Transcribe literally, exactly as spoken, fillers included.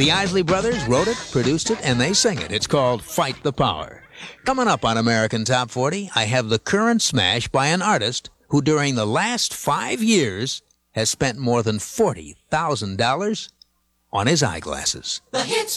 The Isley Brothers wrote it, produced it, and they sing it. It's called Fight the Power. Coming up on American Top forty, I have the current smash by an artist who during the last five years has spent more than forty thousand dollars on his eyeglasses. The hits.